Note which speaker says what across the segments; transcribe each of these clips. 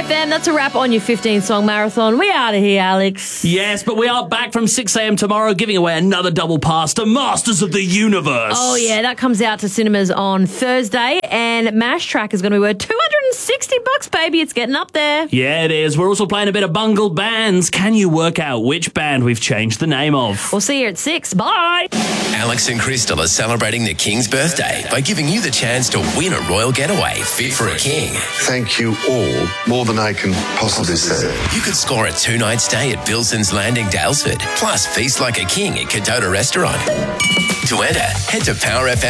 Speaker 1: FM, that's a wrap on your 15-song marathon. We out of here, Alex.
Speaker 2: Yes, but we are back from 6 a.m. tomorrow, giving away another double pass to Masters of the Universe.
Speaker 1: Oh, yeah, that comes out to cinemas on Thursday, and Mash Track is going to be worth $260, baby. It's getting up there.
Speaker 2: Yeah, it is. We're also playing a bit of bungled bands. Can you work out which band we've changed the name of?
Speaker 1: We'll see you at 6. Bye.
Speaker 3: Alex and Crystal are celebrating the King's birthday by giving you the chance to win a royal getaway fit for a king.
Speaker 4: Thank you all, more than I can possibly say.
Speaker 3: You could score a 2-night stay at Bilson's Landing, Dalesford, plus feast like a king at Cadota Restaurant. To enter, head to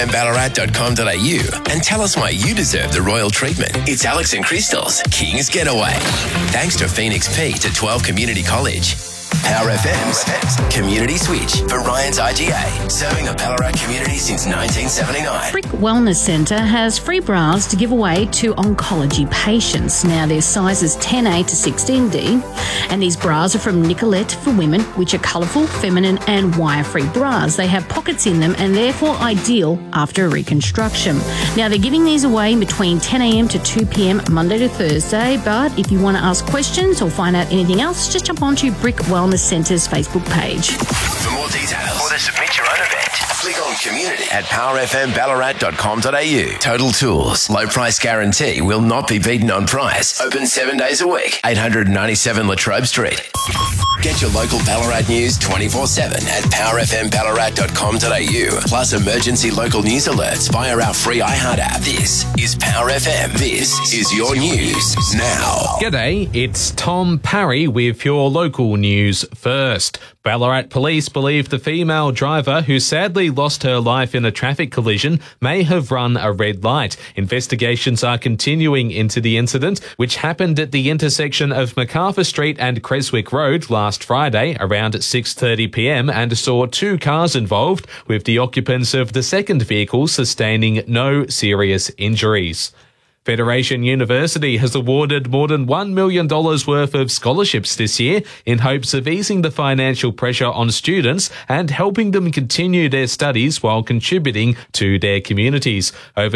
Speaker 3: powerfmballarat.com.au and tell us why you deserve the royal treatment. It's Alex and Crystal's King's Getaway. Thanks to Phoenix P to 12 Community College. Power FM's Community Switch for Ryan's IGA, serving the Ballarat community since 1979.
Speaker 5: Brick Wellness Centre has free bras to give away to oncology patients. Now, there's sizes 10A to 16D, and these bras are from Nicolette for women, which are colourful, feminine and wire-free bras. They have pockets in them and therefore ideal after a reconstruction. Now, they're giving these away between 10 a.m. to 2 p.m. Monday to Thursday, but if you want to ask questions or find out anything else, just jump onto Brick Wellness Centre's Facebook page.
Speaker 3: For more details or to submit your own event, click on community at powerfmballarat.com.au. Total Tools. Low price guarantee will not be beaten on price. Open 7 days a week. 897 Latrobe Street. Get your local Ballarat news 24/7 at powerfmballarat.com.au. Plus emergency local news alerts via our free iHeart app. This is Power FM. This is your news now.
Speaker 6: G'day, it's Tom Parry with your local news first. Ballarat police believe the female driver who sadly lost her life in a traffic collision may have run a red light. Investigations are continuing into the incident, which happened at the intersection of MacArthur Street and Creswick Road last Friday around 6:30 p.m. and saw 2 cars involved, with the occupants of the second vehicle sustaining no serious injuries. Federation University has awarded more than $1 million worth of scholarships this year in hopes of easing the financial pressure on students and helping them continue their studies while contributing to their communities. Over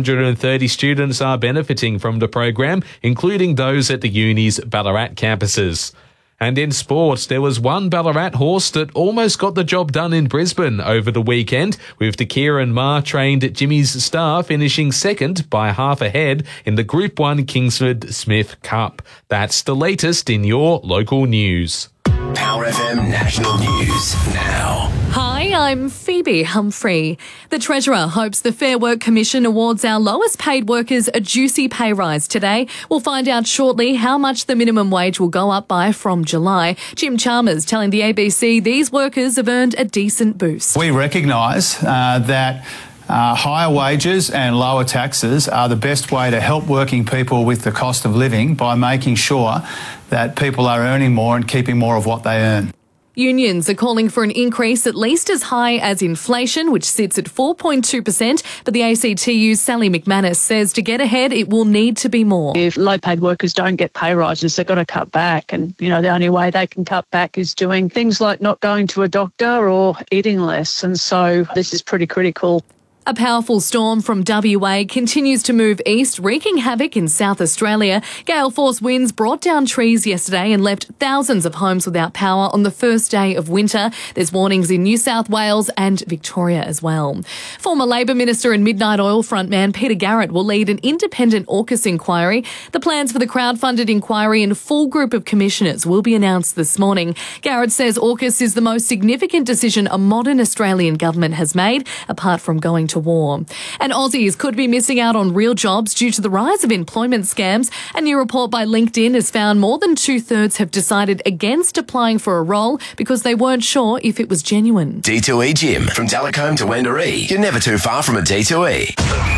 Speaker 6: 230 students are benefiting from the program, including those at the uni's Ballarat campuses. And in sports, there was one Ballarat horse that almost got the job done in Brisbane over the weekend, with the Kieran Maher-trained Jimmy's Star finishing second by half a head in the Group 1 Kingsford Smith Cup. That's the latest in your local news.
Speaker 3: Power FM National News now.
Speaker 7: Hi, I'm Phoebe Humphrey. The Treasurer hopes the Fair Work Commission awards our lowest paid workers a juicy pay rise today. We'll find out shortly how much the minimum wage will go up by from July. Jim Chalmers telling the ABC these workers have earned a decent boost.
Speaker 8: We recognise that higher wages and lower taxes are the best way to help working people with the cost of living by making sure that people are earning more and keeping more of what they earn.
Speaker 7: Unions are calling for an increase at least as high as inflation, which sits at 4.2%. But the ACTU's Sally McManus says to get ahead, it will need to be more.
Speaker 9: If low-paid workers don't get pay rises, they've got to cut back. And, the only way they can cut back is doing things like not going to a doctor or eating less. And so this is pretty critical.
Speaker 7: A powerful storm from WA continues to move east, wreaking havoc in South Australia. Gale force winds brought down trees yesterday and left thousands of homes without power on the first day of winter. There's warnings in New South Wales and Victoria as well. Former Labor Minister and Midnight Oil frontman Peter Garrett will lead an independent AUKUS inquiry. The plans for the crowd-funded inquiry and full group of commissioners will be announced this morning. Garrett says AUKUS is the most significant decision a modern Australian government has made, apart from going to war. And Aussies could be missing out on real jobs due to the rise of employment scams. A new report by LinkedIn has found more than 2/3 have decided against applying for a role because they weren't sure if it was genuine.
Speaker 3: D2E Gym. From Delacombe to Wendouree, you're never too far from a D2E.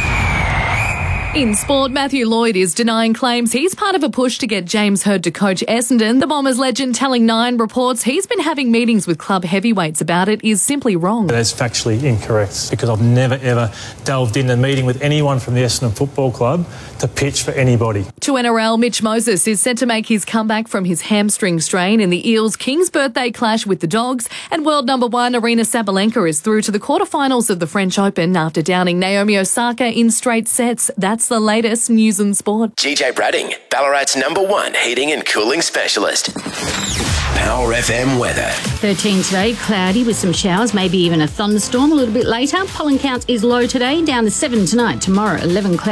Speaker 7: In sport, Matthew Lloyd is denying claims he's part of a push to get James Hird to coach Essendon. The Bombers legend telling Nine reports he's been having meetings with club heavyweights about it is simply wrong.
Speaker 10: That is factually incorrect because I've never ever delved in a meeting with anyone from the Essendon Football Club to pitch for anybody.
Speaker 7: To NRL, Mitch Moses is set to make his comeback from his hamstring strain in the Eels' King's birthday clash with the Dogs. And world number 1 Aryna Sabalenka is through to the quarterfinals of the French Open after downing Naomi Osaka in straight sets. That's that's the latest news and sport.
Speaker 3: GJ Bradding, Ballarat's #1 heating and cooling specialist. Power FM weather.
Speaker 5: 13 today, cloudy with some showers, maybe even a thunderstorm a little bit later. Pollen count is low today, down to 7 tonight. Tomorrow, 11 cloudy.